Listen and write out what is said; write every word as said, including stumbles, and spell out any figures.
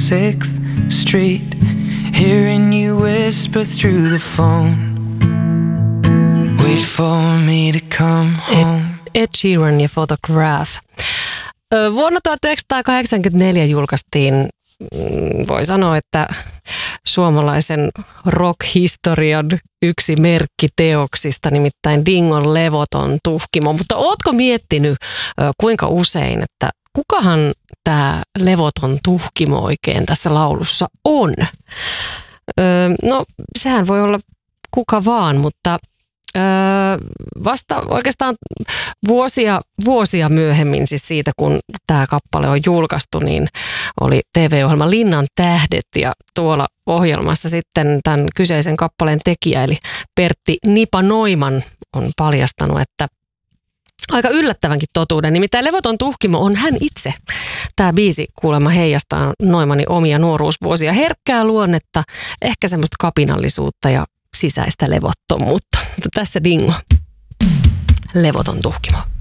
sixth Street, hearing you whisper through the phone. Wait for me to come home. Ed Sheeran ja Photograph. Vuonna tuhatyhdeksänsataakahdeksankymmentäneljä julkaistiin, voi sanoa, että suomalaisen rock-historian yksi merkkiteoksista, nimittäin Dingon levoton tuhkimo. Mutta ootko miettinyt kuinka usein, että kukahan tämä levoton tuhkimo oikein tässä laulussa on? No, sehän voi olla kuka vaan, mutta vasta oikeastaan vuosia, vuosia myöhemmin, siis siitä kun tämä kappale on julkaistu, niin oli T V-ohjelma Linnan tähdet ja tuolla ohjelmassa sitten tämän kyseisen kappaleen tekijä eli Pertti Nipa Noiman on paljastanut, että aika yllättävänkin totuuden. Nimittäin levoton tuhkimo on hän itse. Tämä biisi kuulemma heijastaa Noimanin omia nuoruusvuosia, herkkää luonnetta, ehkä semmoista kapinallisuutta ja sisäistä levottomuutta. Mutta tässä Dingo. Levoton tuhkimo.